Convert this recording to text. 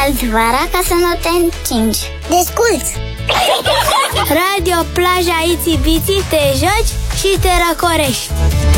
calzi vara ca să nu te încingi. Desculți! Radio Plaja Itsy Bitsy, te joci și te răcorești.